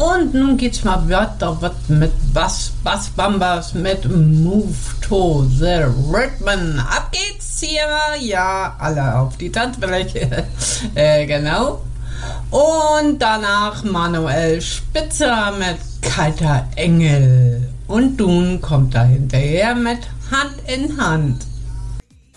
Und nun geht's mal weiter mit Bass Bambas mit Move to the Rhythm. Ab geht's hier, ja, alle auf die Tanzfläche, genau. Und danach Manuel Spitzer mit Kalter Engel. Und Dun kommt da hinterher mit Hand in Hand.